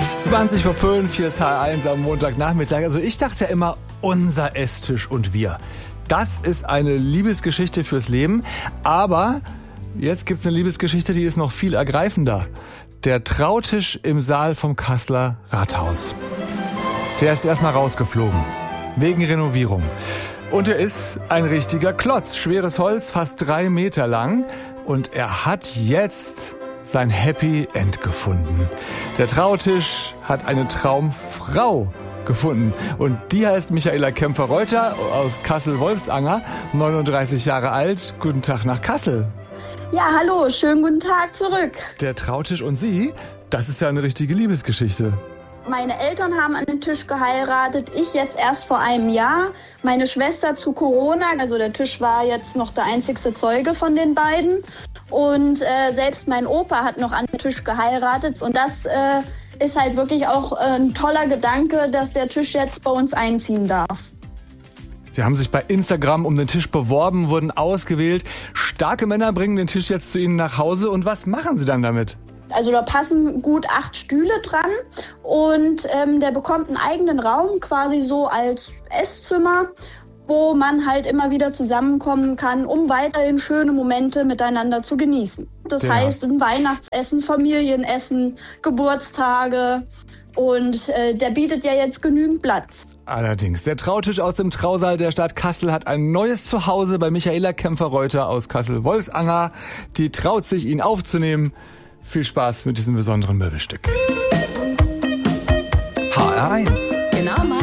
20:05, hier ist H1 am Montagnachmittag. Also ich dachte ja immer, unser Esstisch und wir. Das ist eine Liebesgeschichte fürs Leben. Aber jetzt gibt's eine Liebesgeschichte, die ist noch viel ergreifender. Der Trautisch im Saal vom Kasseler Rathaus. Der ist erstmal rausgeflogen. Wegen Renovierung. Und er ist ein richtiger Klotz. Schweres Holz, fast 3 Meter lang. Und er hat jetzt sein Happy End gefunden. Der Trautisch hat eine Traumfrau gefunden. Und die heißt Michaela Kempfer-Reuter aus Kassel-Wolfsanger, 39 Jahre alt. Guten Tag nach Kassel. Ja, hallo, schönen guten Tag zurück. Der Trautisch und Sie, das ist ja eine richtige Liebesgeschichte. Meine Eltern haben an den Tisch geheiratet, ich jetzt erst vor einem Jahr. Meine Schwester zu Corona, also der Tisch war jetzt noch der einzigste Zeuge von den beiden. Und selbst mein Opa hat noch an den Tisch geheiratet. Und das ist halt wirklich auch ein toller Gedanke, dass der Tisch jetzt bei uns einziehen darf. Sie haben sich bei Instagram um den Tisch beworben, wurden ausgewählt. Starke Männer bringen den Tisch jetzt zu Ihnen nach Hause. Und was machen Sie dann damit? Also da passen gut 8 Stühle dran und der bekommt einen eigenen Raum, quasi so als Esszimmer, wo man halt immer wieder zusammenkommen kann, um weiterhin schöne Momente miteinander zu genießen. Das heißt ein Weihnachtsessen, Familienessen, Geburtstage und der bietet ja jetzt genügend Platz. Allerdings, der Trautisch aus dem Trausaal der Stadt Kassel hat ein neues Zuhause bei Michaela Kempfer-Reuter aus Kassel-Wolfsanger. Die traut sich, ihn aufzunehmen. Viel Spaß mit diesem besonderen Möbelstück. HR1. Genau.